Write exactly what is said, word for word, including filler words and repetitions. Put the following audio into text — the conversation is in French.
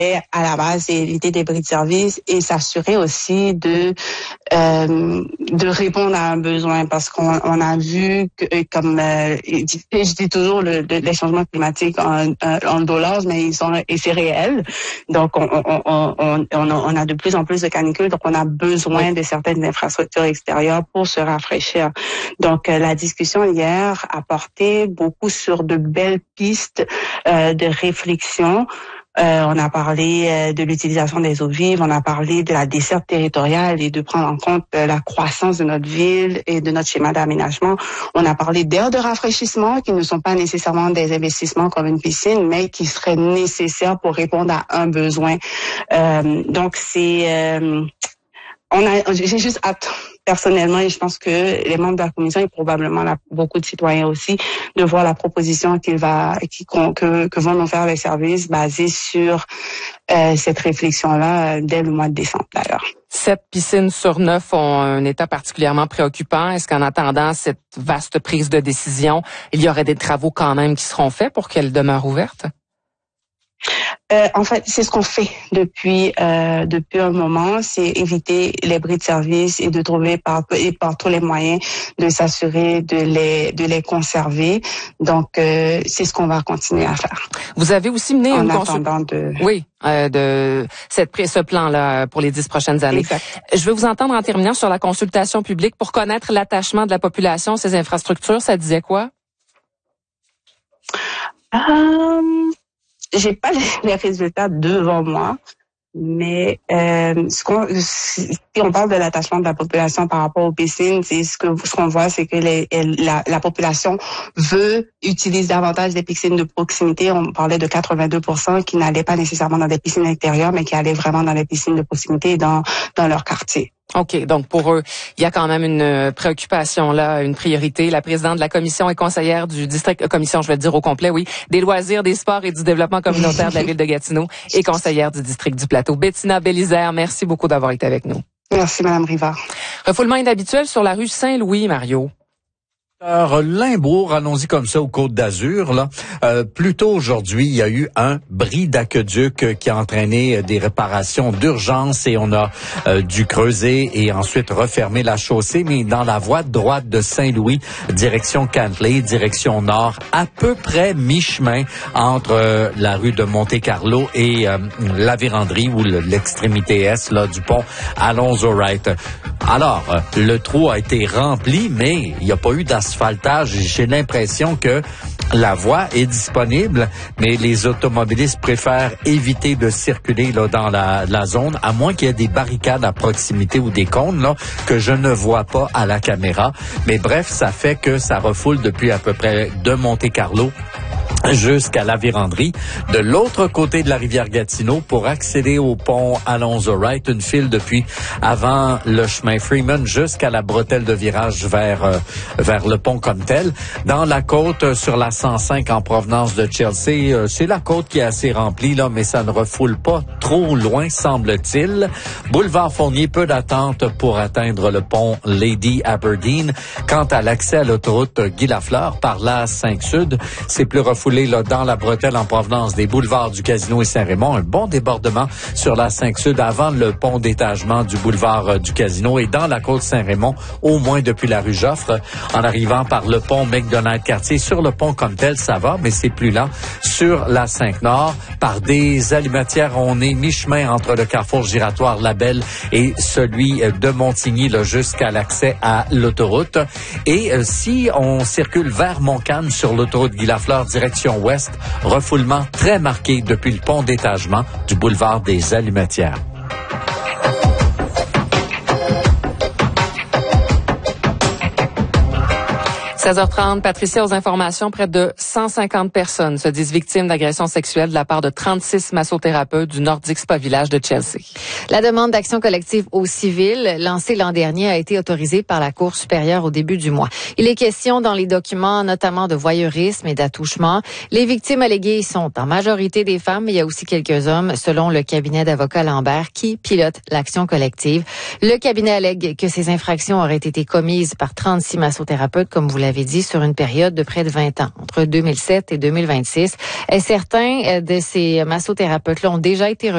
à la base, c'est éviter des bris de service et s'assurer aussi de euh, de répondre à un besoin, parce qu'on on a vu que, comme euh, je dis toujours, le, le, les changements climatiques en, en dollars, mais ils sont et c'est réel. Donc on on, on on on a de plus en plus de canicules, donc on a besoin de certaines infrastructures extérieures pour se rafraîchir. Donc euh, la discussion hier a porté beaucoup sur de belles pistes euh, de réflexion. Euh, on a parlé euh, de l'utilisation des eaux vives, on a parlé de la desserte territoriale et de prendre en compte euh, la croissance de notre ville et de notre schéma d'aménagement. On a parlé d'aires de rafraîchissement qui ne sont pas nécessairement des investissements comme une piscine, mais qui seraient nécessaires pour répondre à un besoin. Euh, donc c'est, euh, on a, j'ai juste hâte. Personnellement, et je pense que les membres de la commission et probablement la, beaucoup de citoyens aussi, de voir la proposition qu'il va, qui, que, que vont nous faire les services basés sur euh, cette réflexion-là euh, dès le mois de décembre d'ailleurs. Sept piscines sur neuf ont un état particulièrement préoccupant. Est-ce qu'en attendant cette vaste prise de décision, il y aurait des travaux quand même qui seront faits pour qu'elles demeurent ouvertes? Euh, en fait, c'est ce qu'on fait depuis euh, depuis un moment, c'est éviter les bris de service et de trouver par et par tous les moyens de s'assurer de les de les conserver. Donc euh, c'est ce qu'on va continuer à faire. Vous avez aussi mené en une attendant de oui euh, de cette ce plan là pour les dix prochaines années. Exact. Je vais vous entendre en terminant sur la consultation publique pour connaître l'attachement de la population à ces infrastructures. Ça disait quoi? Um... J'ai pas les résultats devant moi, mais euh, ce qu'on, si on parle de l'attachement de la population par rapport aux piscines, c'est ce que ce qu'on voit, c'est que les, la, la population veut utiliser davantage des piscines de proximité. On parlait de quatre-vingt-deux pour cent qui n'allaient pas nécessairement dans des piscines extérieures, mais qui allaient vraiment dans les piscines de proximité dans dans leur quartier. OK. Donc, pour eux, il y a quand même une préoccupation là, une priorité. La présidente de la commission et conseillère du district, commission, je vais le dire au complet, oui, des loisirs, des sports et du développement communautaire de la ville de Gatineau et conseillère du district du Plateau. Bettina Bélisère, merci beaucoup d'avoir été avec nous. Merci, Madame Rivard. Refoulement inhabituel sur la rue Saint-Louis, Mario. Alors, Limbourg, allons-y comme ça, aux Côtes d'Azur, là. Euh, plus tôt aujourd'hui, il y a eu un bris d'aqueduc qui a entraîné des réparations d'urgence et on a euh, dû creuser et ensuite refermer la chaussée, mais dans la voie droite de Saint-Louis, direction Cantley, direction nord, à peu près mi-chemin entre euh, la rue de Monte-Carlo et euh, la Vérandrie, ou le, l'extrémité est là, du pont Alonzo-Wright. Alors, euh, le trou a été rempli, mais il n'y a pas eu d'asphalte. J'ai l'impression que la voie est disponible, mais les automobilistes préfèrent éviter de circuler là dans la, la zone, à moins qu'il y ait des barricades à proximité ou des cônes là que je ne vois pas à la caméra. Mais bref, ça fait que ça refoule depuis à peu près de Monte-Carlo jusqu'à la Vérandrie. De l'autre côté de la rivière Gatineau, pour accéder au pont Alonzo-Wright, une file depuis avant le chemin Freeman jusqu'à la bretelle de virage vers euh, vers le pont comme tel. Dans la côte, sur la cent cinq en provenance de Chelsea, euh, c'est la côte qui est assez remplie, là, mais ça ne refoule pas trop loin, semble-t-il. Boulevard Fournier, peu d'attente pour atteindre le pont Lady Aberdeen. Quant à l'accès à l'autoroute Guy Lafleur par la cinq Sud, c'est plus refoulé là, dans la bretelle en provenance des boulevards du Casino et Saint-Raymond. Un bon débordement sur la cinq Sud avant le pont d'étagement du boulevard euh, du Casino et dans la côte Saint-Raymond, au moins depuis la rue Joffre. En arrivant par le pont McDonald-Cartier, sur le pont comme tel, ça va, mais c'est plus lent. Sur la cinq Nord, par des Alimatières, on est mi-chemin entre le carrefour giratoire Labelle et celui de Montigny là, jusqu'à l'accès à l'autoroute. Et euh, si on circule vers Montcalm sur l'autoroute Guy Lafleur, direction ouest, refoulement très marqué depuis le pont d'étagement du boulevard des Allumetières. seize heures trente, Patricia, aux informations, près de cent cinquante personnes se disent victimes d'agressions sexuelles de la part de trente-six massothérapeutes du Nordic Spa Village de Chelsea. La demande d'action collective au civil, lancée l'an dernier, a été autorisée par la Cour supérieure au début du mois. Il est question dans les documents notamment de voyeurisme et d'attouchement. Les victimes alléguées sont en majorité des femmes, mais il y a aussi quelques hommes, selon le cabinet d'avocats Lambert, qui pilote l'action collective. Le cabinet allègue que ces infractions auraient été commises par trente-six massothérapeutes, comme vous l'avez dit, sur une période de près de vingt ans, entre deux mille sept et deux mille vingt-six. Et certains de ces massothérapeutes-là ont déjà été